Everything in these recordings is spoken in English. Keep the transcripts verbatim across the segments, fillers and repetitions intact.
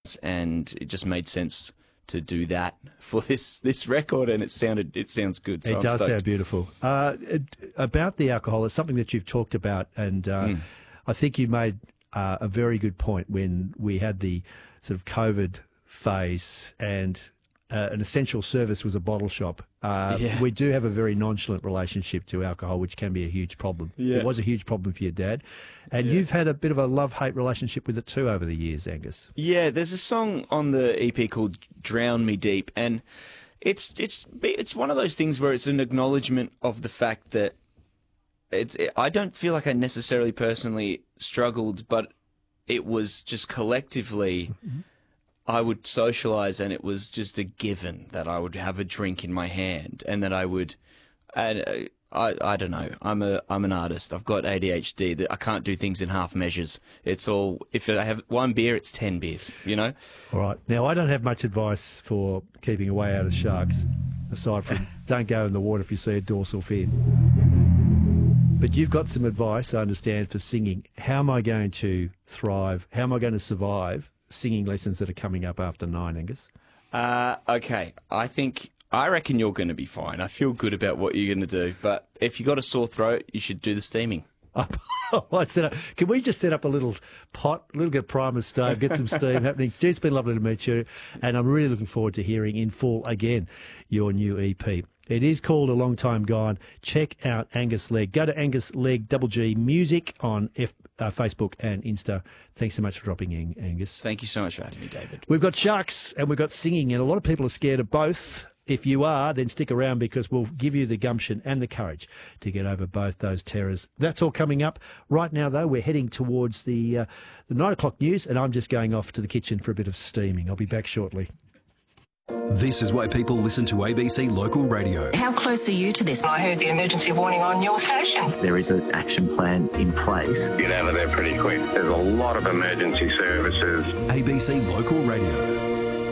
records, and it just made sense to do that for this this record, and it sounded it sounds good. So it I'm does stoked. sound beautiful. Uh, it, about the alcohol, it's something that you've talked about, and uh, mm. I think you made uh, a very good point when we had the sort of COVID phase, and uh, an essential service was a bottle shop. Uh, yeah. We do have a very nonchalant relationship to alcohol, which can be a huge problem. Yeah. It was a huge problem for your dad, and yeah. you've had a bit of a love-hate relationship with it too over the years, Angus. Yeah, there's a song on the E P called "Drown Me Deep," and it's it's it's one of those things where it's an acknowledgement of the fact that it's. It, I don't feel like I necessarily personally struggled, but it was just collectively. Mm-hmm. I would socialise, and it was just a given that I would have a drink in my hand, and that I would. I, I, I don't know. I'm a I'm an artist. I've got A D H D. That I can't do things in half measures. It's all. If I have one beer, it's ten beers. You know. All right. Now I don't have much advice for keeping away out of sharks, aside from don't go in the water if you see a dorsal fin. But you've got some advice, I understand, for singing. How am I going to thrive? How am I going to survive singing lessons that are coming up after nine, Angus? Uh, okay, I think, I reckon you're going to be fine. I feel good about what you're going to do. But if you got a sore throat, you should do the steaming. I'd set up, can we just set up a little pot, a little bit of primer stove, get some steam happening? Gee, it's been lovely to meet you, and I'm really looking forward to hearing in full again your new E P. It is called A Long Time Gone. Check out Angus Legg. Go to Angus Legg, double G Music on F, uh, Facebook and Insta. Thanks so much for dropping in, Angus. Thank you so much for having me, David. We've got sharks and we've got singing, and a lot of people are scared of both. If you are, then stick around, because we'll give you the gumption and the courage to get over both those terrors. That's all coming up. Right now, though, we're heading towards the, uh, the nine o'clock news, and I'm just going off to the kitchen for a bit of steaming. I'll be back shortly. This is why people listen to A B C Local Radio. How close are you to this? I heard the emergency warning on your station. There is an action plan in place. Get out of there pretty quick. There's a lot of emergency services. A B C Local Radio.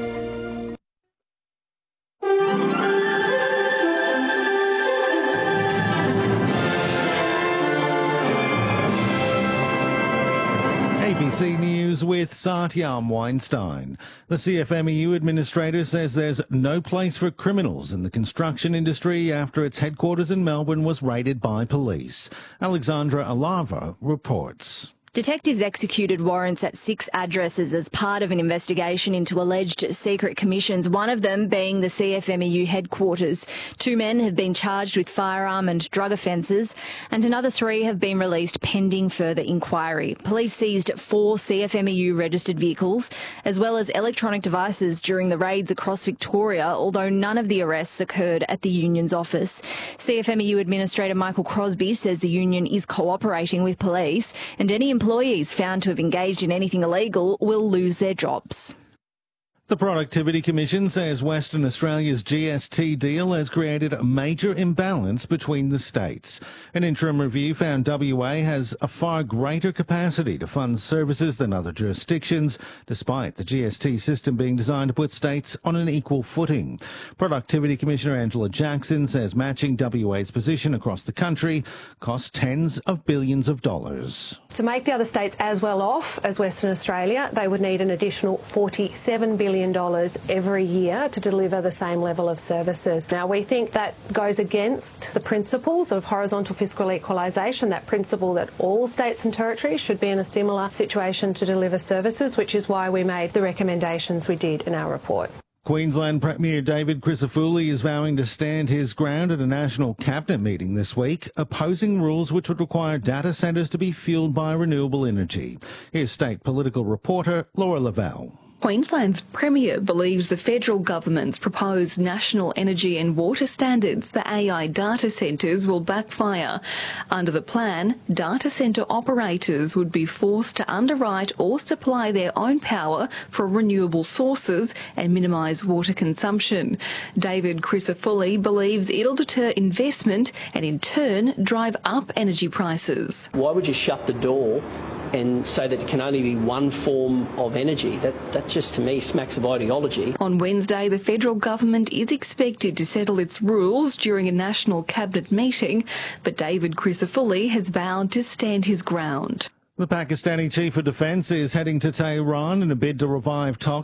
A B C News with Satyam Weinstein. The C F M E U administrator says there's no place for criminals in the construction industry after its headquarters in Melbourne was raided by police. Alexandra Alava reports. Detectives executed warrants at six addresses as part of an investigation into alleged secret commissions, one of them being the C F M E U headquarters. Two men have been charged with firearm and drug offences, and another three have been released pending further inquiry. Police seized four C F M E U registered vehicles, as well as electronic devices during the raids across Victoria, although none of the arrests occurred at the union's office. C F M E U Administrator Michael Crosby says the union is cooperating with police, and any employees found to have engaged in anything illegal will lose their jobs. The Productivity Commission says Western Australia's G S T deal has created a major imbalance between the states. An interim review found W A has a far greater capacity to fund services than other jurisdictions, despite the G S T system being designed to put states on an equal footing. Productivity Commissioner Angela Jackson says matching W A's position across the country costs tens of billions of dollars. To make the other states as well off as Western Australia, they would need an additional forty-seven billion dollars every year to deliver the same level of services. Now, we think that goes against the principles of horizontal fiscal equalisation, that principle that all states and territories should be in a similar situation to deliver services, which is why we made the recommendations we did in our report. Queensland Premier David Crisafulli is vowing to stand his ground at a national cabinet meeting this week, opposing rules which would require data centres to be fuelled by renewable energy. Here's state political reporter Laura Lavelle. Queensland's Premier believes the federal government's proposed national energy and water standards for A I data centres will backfire. Under the plan, data centre operators would be forced to underwrite or supply their own power from renewable sources and minimise water consumption. David Crisafulli believes it'll deter investment and in turn drive up energy prices. Why would you shut the door and say that it can only be one form of energy? That, that just, to me, smacks of ideology. On Wednesday, the federal government is expected to settle its rules during a national cabinet meeting, but David Crisafulli has vowed to stand his ground. The Pakistani Chief of Defence is heading to Tehran in a bid to revive talks